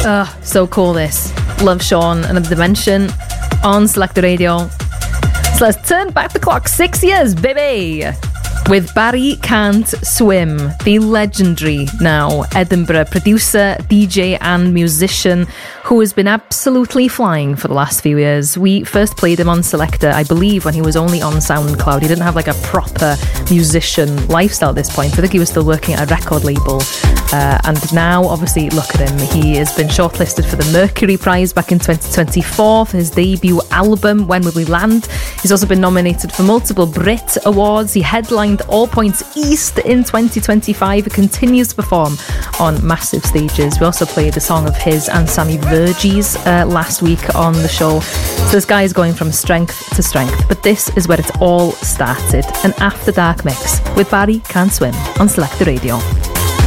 So cool this. Love Sean, Another Dimension on Selector Radio. So let's turn back the clock 6 years, baby, with Barry Can't Swim, the legendary now Edinburgh producer, DJ and musician who has been absolutely flying for the last few years. We first played him on Selector, I believe, when he was only on SoundCloud. He didn't have like a proper musician lifestyle at this point. I think he was still working at a record label. And now, obviously, look at him. He has been shortlisted for the Mercury Prize back in 2024 for his debut album, When Will We Land? He's also been nominated for multiple Brit Awards. He headlined All Points East in 2025. He continues to perform on massive stages. We also played a song of his and Sammy Verges last week on the show. So this guy is going from strength to strength. But this is where it all started. An After Dark mix with Barry Can't Swim on Selector Radio.